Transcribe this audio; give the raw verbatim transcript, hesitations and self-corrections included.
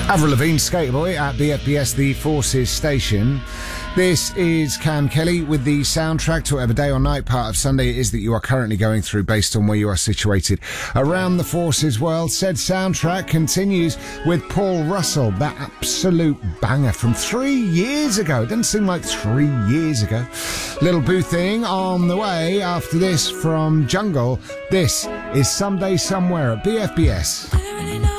Avril Lavigne, Skater Boy at B F B S, the Forces station. This is Cam Kelly with the soundtrack to whatever day or night part of Sunday it is that you are currently going through based on where you are situated around the Forces world. Said soundtrack continues with Paul Russell, that absolute banger from three years ago. It doesn't seem like three years ago. Little Boo thing on the way after this from Jungle. This is Someday Somewhere at B F B S.